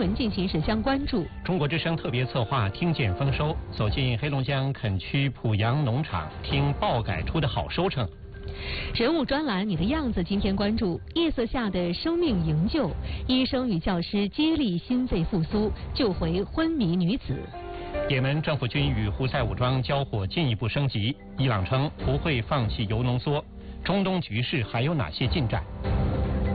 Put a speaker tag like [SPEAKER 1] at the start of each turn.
[SPEAKER 1] 闻进行时相关注。
[SPEAKER 2] 中国之声特别策划听见丰收，走进黑龙江垦区濮阳农场，听爆改出的好收成。
[SPEAKER 1] 人物专栏，你的样子。今天关注夜色下的生命营救，医生与教师接力心肺复苏，救回昏迷女子。
[SPEAKER 2] 也门政府军与胡塞武装交火进一步升级，伊朗称不会放弃铀浓缩。中东局势还有哪些进展？